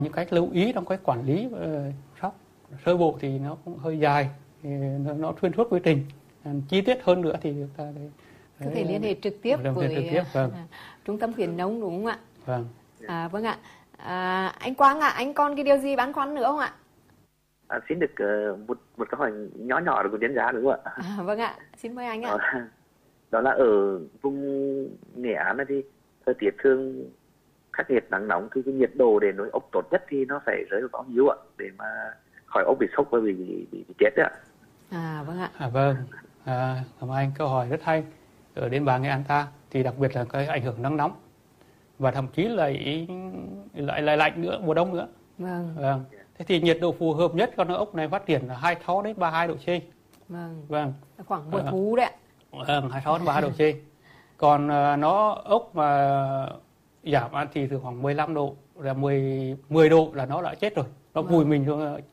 Những cách lưu ý trong cái quản lý sóc sơ bộ thì nó cũng hơi dài, thì nó xuyên suốt quy trình. Chi tiết hơn nữa thì chúng ta có thể liên hệ trực tiếp với trung tâm khuyến nông đúng không ạ? Vâng. Vâng ạ. Anh Quang ạ, anh còn cái điều gì băn khoăn nữa không ạ? Xin được một câu hỏi nhỏ nhỏ của chuyên gia đúng không ạ? Vâng ạ, xin mời anh ạ. Đó là ở vùng Nghệ An này thì thời tiết thường khắc nghiệt nắng nóng, thì cái nhiệt độ để nuôi ốc tốt nhất thì nó phải rơi vào bao nhiêu ạ, để mà khỏi ốc bị sốc và bị chết đấy ạ? Vâng ạ. Vâng, cảm ơn anh, câu hỏi rất hay. Ở đến Bà Nghệ An ta thì đặc biệt là cái ảnh hưởng nắng nóng và thậm chí là lại lạnh nữa, mùa đông nữa. Vâng. Thế thì nhiệt độ phù hợp nhất cho nó ốc này phát triển là 26 đến 32 độ C. Vâng. Khoảng mùa thu đấy ạ. 26 đến 32 độ C. Còn nó ốc mà giảm ăn thì từ khoảng 15 độ là 10 độ là nó đã chết rồi. Nó vùi mình rồi.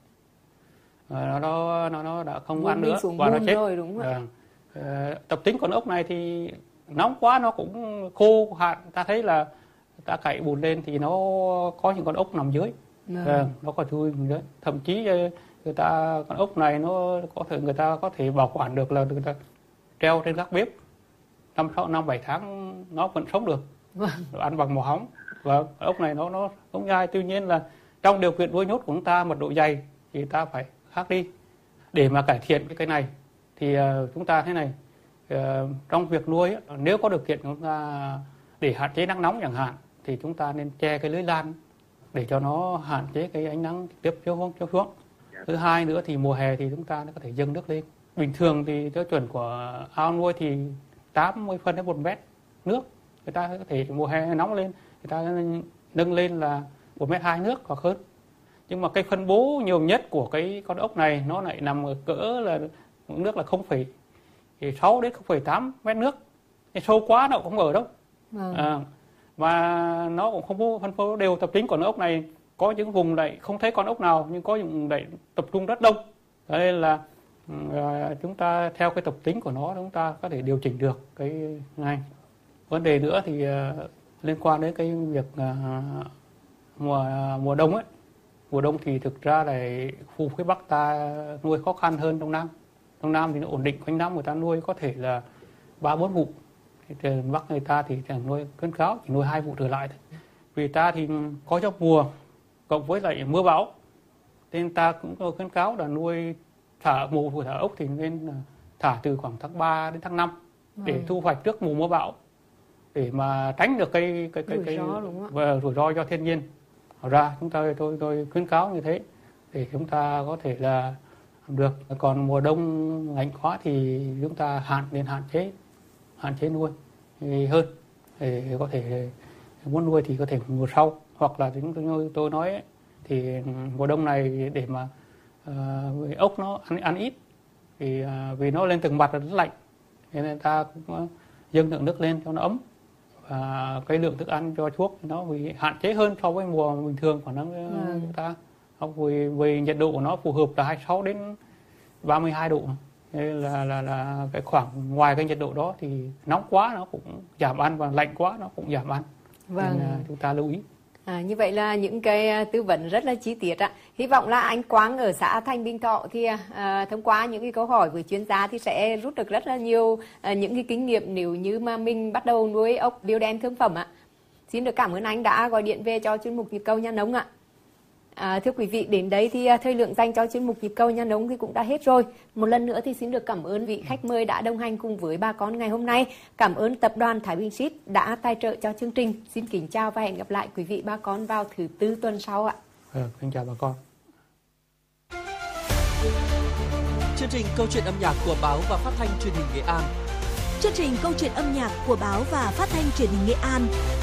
Nó đã không ăn nữa và nó chết rồi, đúng rồi. Tập tính con ốc này thì nóng quá nó cũng khô hạn, ta thấy là ta cậy bùn lên thì nó có những con ốc nằm dưới. Nó có chui dưới. Thậm chí con ốc này nó có thể người ta có thể bảo quản được, là người ta treo trên gác bếp 5-7 tháng nó vẫn sống được. Ăn bằng mỏ hóng. Và ốc này nó không nhai. Tuy nhiên là trong điều kiện nuôi nhốt của chúng ta, mật độ dày thì ta phải khác đi. Để mà cải thiện cái này thì chúng ta thế này, trong việc nuôi nếu có điều kiện chúng ta để hạn chế nắng nóng chẳng hạn, thì chúng ta nên che cái lưới lan để cho nó hạn chế cái ánh nắng trực tiếp chiếu xuống. Thứ hai nữa thì mùa hè thì chúng ta có thể dâng nước lên. Bình thường thì tiêu chuẩn của ao nuôi thì 80 phân đến 1 mét nước. Người ta có thể mùa hè nóng lên, người ta nâng lên là 1,2 mét nước hoặc hơn. Nhưng mà cái phân bố nhiều nhất của cái con ốc này nó lại nằm ở cỡ là nước là 0,6 đến 0,8 mét nước. Cái sâu quá nó cũng không ở đâu. Và nó cũng không phân bố đều. Tập tính của con ốc này có những vùng lại không thấy con ốc nào, nhưng có những lại tập trung rất đông. Cho nên là chúng ta theo cái tập tính của nó, chúng ta có thể điều chỉnh được cái này. Vấn đề nữa thì liên quan đến cái việc mùa đông ấy. Mùa đông thì thực ra là khu phía Bắc ta nuôi khó khăn hơn trong Nam. Trong Nam thì nó ổn định, quanh năm người ta nuôi có thể là 3-4 vụ. Trên Bắc người ta thì chẳng nuôi khuyến cáo chỉ nuôi 2 vụ trở lại thôi. Vì ta thì có trong mùa cộng với lại mưa bão, nên ta cũng khuyến cáo là nuôi mùa thả ốc thì nên thả từ khoảng tháng 3 đến tháng 5 để thu hoạch trước mùa mưa bão, để mà tránh được cái rủi ro cho thiên nhiên. Ra chúng ta tôi khuyến cáo như thế để chúng ta có thể là làm được. Còn mùa đông lạnh quá thì chúng ta hạn chế nuôi hơn, để có thể muốn nuôi thì có thể mùa sau, hoặc là như tôi nói ấy, thì mùa đông này để mà ốc nó ăn ít thì vì nó lên từng mặt là rất lạnh, nên ta cũng dâng lượng nước lên cho nó ấm, và cái lượng thức ăn cho thuốc nó bị hạn chế hơn so với mùa bình thường của chúng ta. Vì nhiệt độ của nó phù hợp là 26 đến 32 độ. Nên là cái khoảng ngoài cái nhiệt độ đó thì nóng quá nó cũng giảm ăn, và lạnh quá nó cũng giảm ăn. Nên chúng ta lưu ý. Như vậy là những cái tư vấn rất là chi tiết ạ. Hy vọng là anh Quang ở xã Thanh Bình Thọ thì thông qua những cái câu hỏi với chuyên gia thì sẽ rút được rất là nhiều những cái kinh nghiệm nếu như mà mình bắt đầu nuôi ốc biêu đen thương phẩm ạ. Xin được cảm ơn anh đã gọi điện về cho chuyên mục Nhịp Cầu Nhà Nông ạ. Thưa quý vị, đến đây thì thời lượng dành cho chuyên mục Nhịp Cầu Nhà Nông thì cũng đã hết rồi. Một lần nữa thì xin được cảm ơn vị khách mời đã đồng hành cùng với bà con ngày hôm nay. Cảm ơn tập đoàn Thái Bình Seed đã tài trợ cho chương trình. Xin kính chào và hẹn gặp lại quý vị bà con vào thứ Tư tuần sau ạ. Xin chào bà con. Chương trình Câu chuyện âm nhạc của báo và phát thanh truyền hình Nghệ An. Chương trình Câu chuyện âm nhạc của báo và phát thanh truyền hình Nghệ An.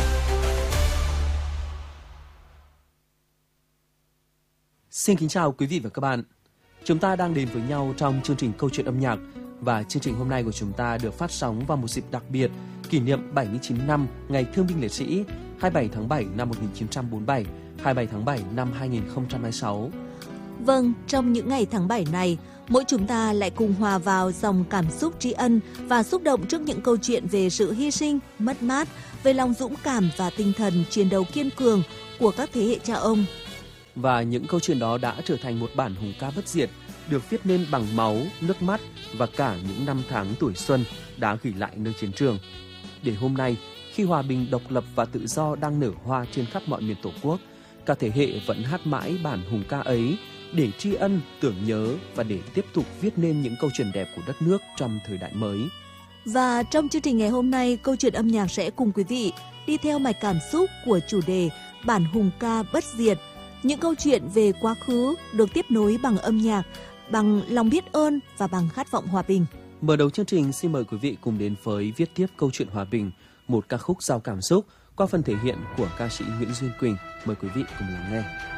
Xin kính chào quý vị và các bạn. Chúng ta đang đến với nhau trong chương trình Câu chuyện âm nhạc, và chương trình hôm nay của chúng ta được phát sóng vào một dịp đặc biệt kỷ niệm 79 năm Ngày Thương binh Liệt sĩ 27 tháng 7 năm 1947, 27 tháng 7 năm 2026. Vâng, trong những ngày tháng 7 này, mỗi chúng ta lại cùng hòa vào dòng cảm xúc tri ân và xúc động trước những câu chuyện về sự hy sinh, mất mát, về lòng dũng cảm và tinh thần chiến đấu kiên cường của các thế hệ cha ông. Và những câu chuyện đó đã trở thành một bản hùng ca bất diệt, được viết nên bằng máu, nước mắt và cả những năm tháng tuổi xuân đã gửi lại nơi chiến trường. Để hôm nay, khi hòa bình, độc lập và tự do đang nở hoa trên khắp mọi miền Tổ quốc, cả thế hệ vẫn hát mãi bản hùng ca ấy để tri ân, tưởng nhớ và để tiếp tục viết nên những câu chuyện đẹp của đất nước trong thời đại mới. Và trong chương trình ngày hôm nay, câu chuyện âm nhạc sẽ cùng quý vị đi theo mạch cảm xúc của chủ đề bản hùng ca bất diệt. Những câu chuyện về quá khứ được tiếp nối bằng âm nhạc, bằng lòng biết ơn và bằng khát vọng hòa bình. Mở đầu chương trình, xin mời quý vị cùng đến với viết tiếp câu chuyện hòa bình, một ca khúc giàu cảm xúc qua phần thể hiện của ca sĩ Nguyễn Duyên Quỳnh. Mời quý vị cùng lắng nghe.